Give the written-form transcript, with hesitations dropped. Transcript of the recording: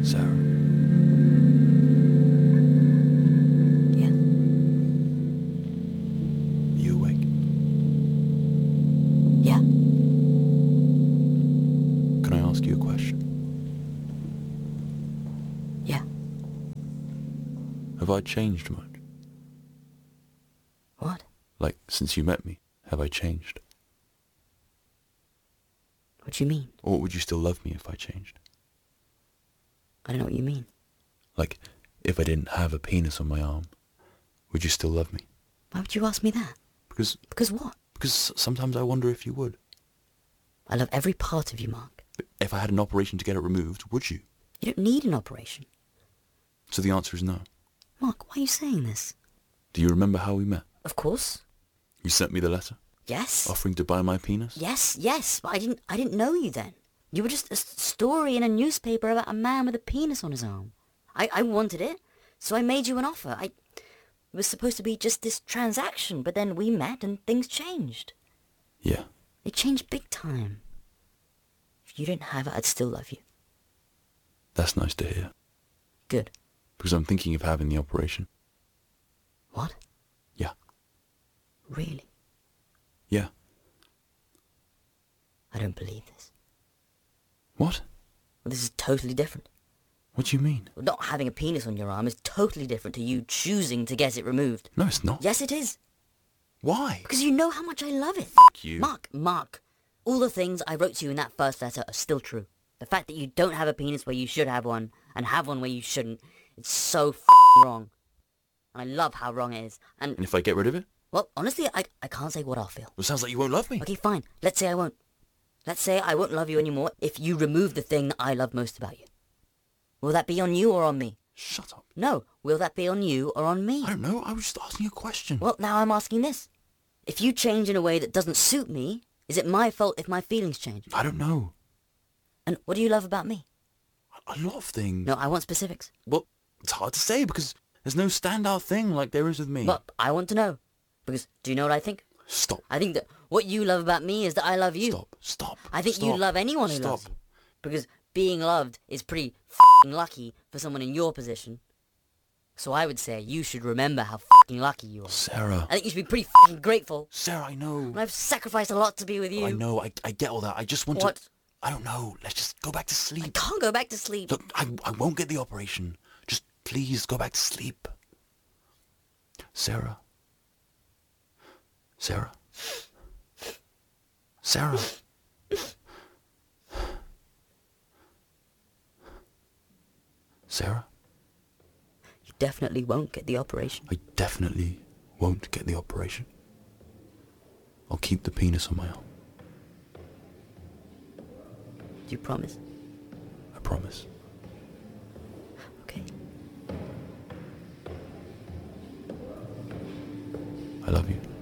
Sarah. Yeah. Are you awake? Yeah. Can I ask you a question? Yeah. Have I changed much? What? Like, since you met me, have I changed? What do you mean? Or would you still love me if I changed? I don't know what you mean. Like, if I didn't have a penis on my arm, would you still love me? Why would you ask me that? Because What? sometimes I wonder if you would. I love every part of you, Mark. But if I had an operation to get it removed, would you? You don't need an operation. So the answer is no. Mark, why are you saying this? Do you remember how we met? Of course. You sent me the letter, Yes. offering to buy my penis? Yes, but I didn't know you then. You were just a story in a newspaper about a man with a penis on his arm. I wanted it, so I made you an offer. It was supposed to be just this transaction, but then we met and things changed. Yeah. It changed big time. If you didn't have it, I'd still love you. That's nice to hear. Good. Because I'm thinking of having the operation. What? Yeah. Really? Yeah. I don't believe this. What? Well, this is totally different. What do you mean? Well, not having a penis on your arm is totally different to you choosing to get it removed. No, it's not. Yes, it is. Why? Because you know how much I love it. Fuck you. Mark, all the things I wrote to you in that first letter are still true. The fact that you don't have a penis where you should have one, and have one where you shouldn't, it's so wrong. And I love how wrong it is. And if I get rid of it? Well, honestly, I can't say what I'll feel. Well, it sounds like you won't love me. Okay, fine. Let's say I won't. Let's say I won't love you anymore if you remove the thing that I love most about you. Will that be on you or on me? Shut up. No, will that be on you or on me? I don't know. I was just asking a question. Well, now I'm asking this. If you change in a way that doesn't suit me, is it my fault if my feelings change? I don't know. And what do you love about me? A lot of things. No, I want specifics. Well, it's hard to say because there's no standout thing like there is with me. But I want to know. Because do you know what I think? Stop. I think that what you love about me is that I love you. Stop. I think you love anyone who loves you. Because being loved is pretty lucky for someone in your position. So I would say you should remember how lucky you are. Sarah. I think you should be pretty grateful. Sarah, I know. And I've sacrificed a lot to be with you. I know. I get all that. I just want What? to... I don't know. Let's just go back to sleep. I can't go back to sleep. Look, I won't get the operation. Just please go back to sleep. Sarah. Sarah. Sarah. Sarah. You definitely won't get the operation. I definitely won't get the operation. I'll keep the penis on my arm. Do you promise? I promise. Okay. I love you.